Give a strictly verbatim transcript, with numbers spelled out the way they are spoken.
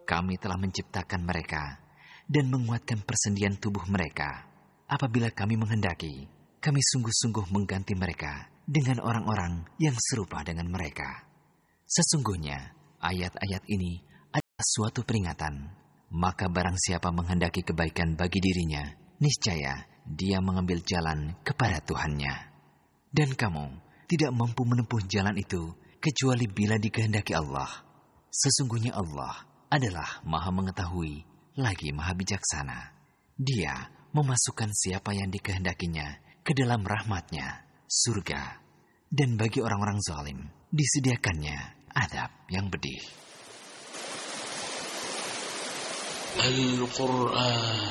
Kami telah menciptakan mereka dan menguatkan persendian tubuh mereka. Apabila kami menghendaki, kami sungguh-sungguh mengganti mereka dengan orang-orang yang serupa dengan mereka. Sesungguhnya, ayat-ayat ini adalah suatu peringatan. Maka barang siapa menghendaki kebaikan bagi dirinya, niscaya dia mengambil jalan kepada Tuhannya. Dan kamu tidak mampu menempuh jalan itu kecuali bila dikehendaki Allah. Sesungguhnya Allah adalah Maha Mengetahui lagi Maha Bijaksana. Dia memasukkan siapa yang dikehendakinya ke dalam rahmat-Nya, surga. Dan bagi orang-orang zalim disediakannya adab yang pedih. Al-Quran